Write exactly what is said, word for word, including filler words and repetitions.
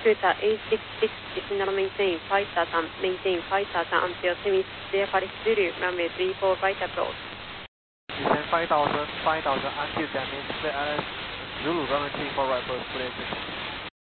Scooter eight six six is now maintain fighter and maintain fighter and until semi clear Paris Zulu runway three four right approach. Descend five thousand, five thousand until damage, clear Alice Zulu runway three four right approach, please.